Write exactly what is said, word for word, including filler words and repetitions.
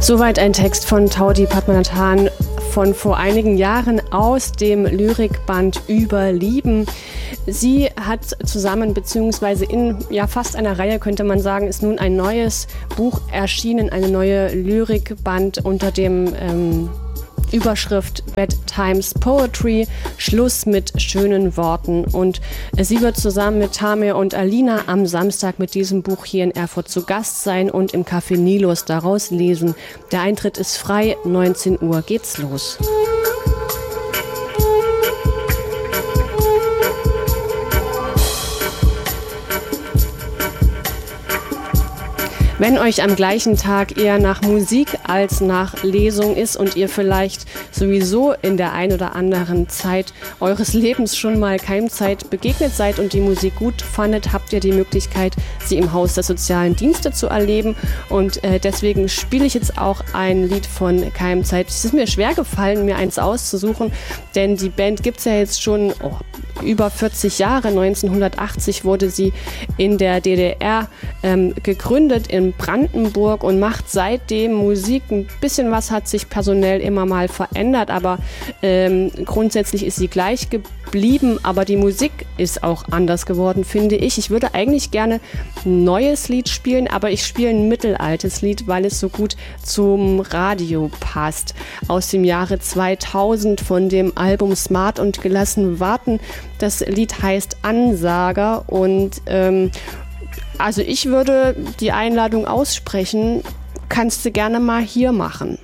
Soweit ein Text von Taudi Padmanathan von vor einigen Jahren aus dem Lyrikband Über Lieben. Sie hat zusammen beziehungsweise in ja, fast einer Reihe, könnte man sagen, ist nun ein neues Buch erschienen, eine neue Lyrikband unter dem ähm, Überschrift Bedtimes Poetry, Schluss mit schönen Worten. Und sie wird zusammen mit Tamir und Alina am Samstag mit diesem Buch hier in Erfurt zu Gast sein und im Café Nilus daraus lesen. Der Eintritt ist frei, neunzehn Uhr geht's los. Wenn euch am gleichen Tag eher nach Musik als nach Lesung ist und ihr vielleicht sowieso in der ein oder anderen Zeit eures Lebens schon mal Keimzeit begegnet seid und die Musik gut fandet, habt ihr die Möglichkeit, sie im Haus der sozialen Dienste zu erleben. Und äh, deswegen spiele ich jetzt auch ein Lied von Keimzeit. Es ist mir schwer gefallen, mir eins auszusuchen, denn die Band gibt es ja jetzt schon oh, über vierzig Jahre. neunzehnhundertachtzig wurde sie in der D D R ähm, gegründet, in Brandenburg, und macht seitdem Musik. Ein bisschen was hat sich personell immer mal verändert, aber ähm, grundsätzlich ist sie gleich geblieben, aber die Musik ist auch anders geworden, finde ich. Ich würde eigentlich gerne ein neues Lied spielen, aber ich spiele ein mittelaltes Lied, weil es so gut zum Radio passt. Aus dem Jahre zweitausend von dem Album Smart und gelassen warten. Das Lied heißt Ansager und ähm, also ich würde die Einladung aussprechen, kannst du gerne mal hier machen.